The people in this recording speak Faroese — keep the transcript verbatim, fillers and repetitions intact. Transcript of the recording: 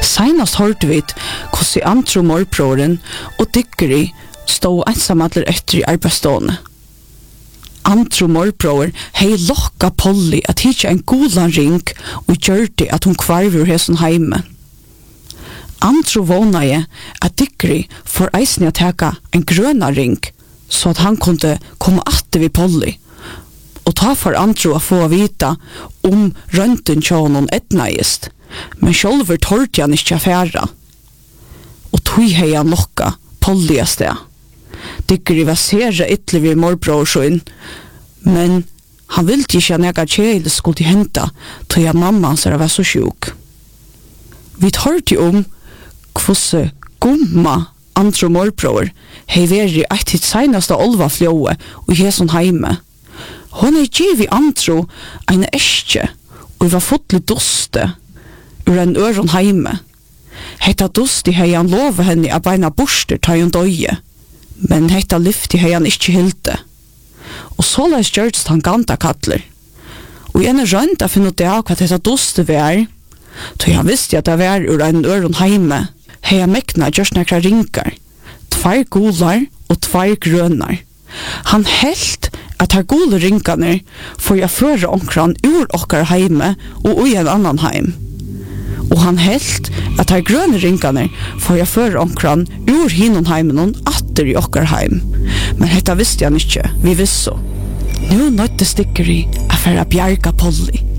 Senast hørte vi hvordan Antro morbrøren og Dikkeri stod ensamadler etter i arbeidsstående. Antro morbrøer hei lokka Polly at hitja en godan ring og gjørte at hun kvarver hesson heime. Antro vånaje at Dikkeri får eisne at teka en grøna ring så at han kunde komme atter vid Polly. Og ta for Antro å få vita om rønten tjånen etnaist, men sjolver tårte han ikke affæra. Og tog hei han lokka Polly av sted. Dikkeri var sere ytterlig vid morbrorsen, men han ville ikke ha nega kjele skulle henta til at mamma hans var så sjuk. Vi tårte om kvosse gomma Antro morbror hei veri eit hitt seinaste olva fljóe og hesson heime. Hon er givi Antro ein eskje og var fotlig doste ur en øron heime. Hetta dosti hei han lova henne av beina borster ta hun døye, men hetta lyfti hei han ikkje hilde. Og så leis gjørst han ganta kattler. Og en er rønt av finne ut av hva hetta dosti var, så han visste at det var ur en øron heime, hei han mekna gjørst nekra ringar, tvær gular og tvær grønar. Han helt at her gule ringarne får jeg føre omkran ur okkar heime og ui en annan heim. Og han helt at her grøne ringarne får jeg føre omkran ur hinon heimen og atter i okkar heim. Men hetta visste han ikkje, vi visste. Nu nøytte Dikkeri affæra bjarga Polly.